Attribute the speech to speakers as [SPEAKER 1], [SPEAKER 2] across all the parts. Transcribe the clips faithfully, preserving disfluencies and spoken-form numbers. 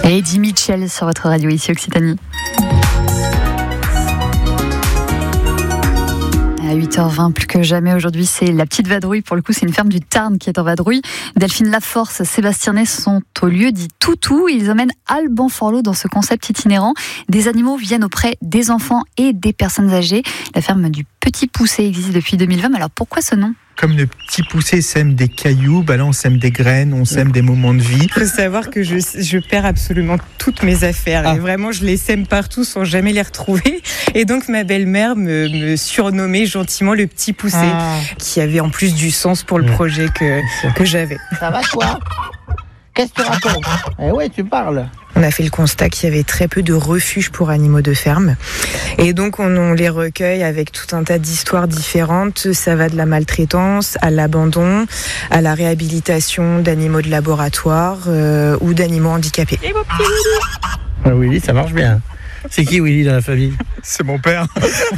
[SPEAKER 1] Et Eddie Mitchell sur votre radio ici Occitanie. À huit heures vingt, plus que jamais aujourd'hui, c'est la petite vadrouille. Pour le coup, c'est une ferme du Tarn qui est en vadrouille. Delphine Laforce, Sébastien Ney sont au lieu dit Toutou. Ils emmènent Alban Forlot dans ce concept itinérant. Des animaux viennent auprès des enfants et des personnes âgées. La ferme du Petit Poucet existe depuis deux mille vingt. Alors pourquoi ce nom ?
[SPEAKER 2] Comme le petit poucet sème des cailloux, bah là on sème des graines, on sème des moments de vie.
[SPEAKER 3] Il faut savoir que je, je perds absolument toutes mes affaires. Ah. Et vraiment, je les sème partout sans jamais les retrouver. Et donc ma belle-mère me, me surnommait gentiment le petit poucet, ah. qui avait en plus du sens pour le projet que, que j'avais.
[SPEAKER 4] Ça va toi ? Qu'est-ce que tu racontes ? Eh oui, tu parles.
[SPEAKER 3] On a fait le constat qu'il y avait très peu de refuges pour animaux de ferme. Et donc, on, on les recueille avec tout un tas d'histoires différentes. Ça va de la maltraitance à l'abandon, à la réhabilitation d'animaux de laboratoire euh, ou d'animaux handicapés. Et mon petit
[SPEAKER 4] Willy ? Ah, Willy, ça marche bien. C'est qui Willy dans la famille ?
[SPEAKER 2] C'est mon père.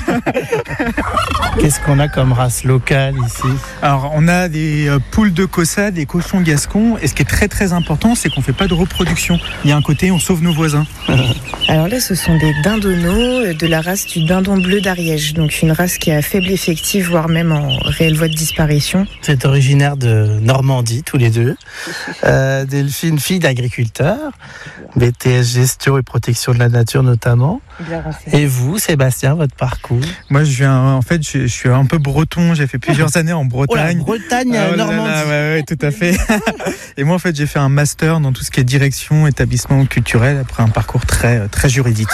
[SPEAKER 4] Qu'est-ce qu'on a comme race locale ici ?
[SPEAKER 2] Alors, on a des euh, poules de Caussade, des cochons gascons. Et ce qui est très très important, c'est qu'on ne fait pas de reproduction. Il y a un côté, on sauve nos voisins.
[SPEAKER 3] Alors là, ce sont des dindonneaux de la race du dindon bleu d'Ariège. Donc une race qui est à faible effectif, voire même en réelle voie de disparition.
[SPEAKER 4] C'est originaire de Normandie, tous les deux. Euh, Delphine, fille d'agriculteur. B T S gestion et protection de la nature notamment. Et vous, Sébastien, votre parcours ?
[SPEAKER 2] Moi, je viens, en fait, je, je suis un peu breton. J'ai fait plusieurs années en Bretagne.
[SPEAKER 4] Oh la Bretagne,
[SPEAKER 2] ah,
[SPEAKER 4] Normandie.
[SPEAKER 2] Là, là, ouais, ouais, tout à fait. Et moi, en fait, j'ai fait un master dans tout ce qui est direction, établissement culturel, après un parcours très, très juridique.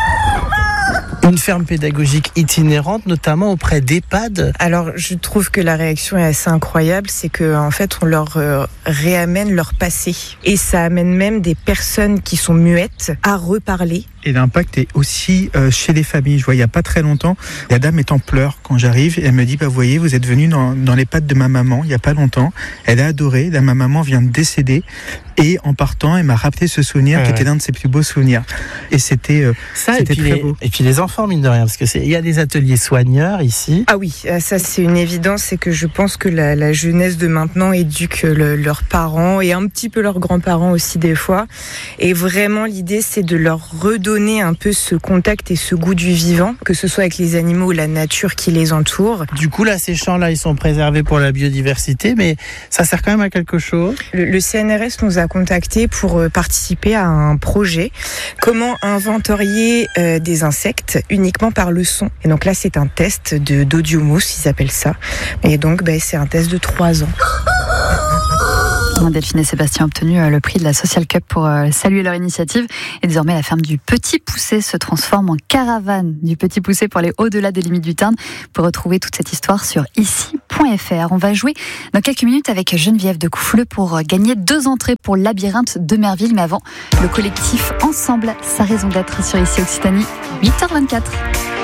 [SPEAKER 4] Une ferme pédagogique itinérante, notamment auprès d'EHPAD.
[SPEAKER 3] Alors, je trouve que la réaction est assez incroyable. C'est que, en fait, on leur euh, réamène leur passé. Et ça amène même des personnes qui sont muettes à reparler.
[SPEAKER 2] Et l'impact est aussi euh, chez les familles. Je vois, il n'y a pas très longtemps, la dame est en pleurs quand j'arrive. Et elle me dit, bah, vous voyez, vous êtes venu dans, dans les pattes de ma maman il n'y a pas longtemps. Elle a adoré. Là, ma maman vient de décéder. Et en partant, elle m'a rappelé ce souvenir ouais. qui était l'un de ses plus beaux souvenirs. Et c'était, euh,
[SPEAKER 4] ça,
[SPEAKER 2] c'était
[SPEAKER 4] et puis
[SPEAKER 2] très
[SPEAKER 4] les,
[SPEAKER 2] beau.
[SPEAKER 4] Et puis les enfants, mine de rien, parce que c'est, il y a des ateliers soigneurs ici.
[SPEAKER 3] Ah oui, ça c'est une évidence. C'est que je pense que la, la jeunesse de maintenant éduque le, leurs parents et un petit peu leurs grands-parents aussi des fois. Et vraiment, l'idée, c'est de leur redonner un peu ce contact et ce goût du vivant, que ce soit avec les animaux ou la nature qui les entoure.
[SPEAKER 4] Du coup, là, ces champs-là, ils sont préservés pour la biodiversité, mais ça sert quand même à quelque chose.
[SPEAKER 3] Le, le C N R S nous a contactés pour participer à un projet. Comment inventorier euh, des insectes uniquement par le son. Et donc là, c'est un test de, d'audiomousse, ils appellent ça. Et donc, bah, c'est un test de trois ans.
[SPEAKER 1] Delphine et Sébastien ont obtenu le prix de la Social Cup pour saluer leur initiative. Et désormais, la ferme du Petit Poucet se transforme en caravane du Petit Poucet pour aller au-delà des limites du Tarn. Pour retrouver toute cette histoire sur ici point f r. On va jouer dans quelques minutes avec Geneviève de Couffleux pour gagner deux entrées pour le labyrinthe de Merville. Mais avant, le collectif Ensemble, sa raison d'être sur ici Occitanie, huit heures vingt-quatre.